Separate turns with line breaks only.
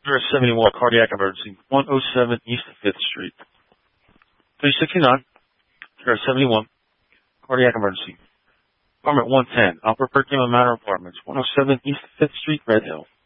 71, cardiac emergency, 107 East 5th Street. 369, 71, cardiac emergency. Apartment 110, Upper Perkins Manor Apartments, 107 East 5th Street, Red Hill.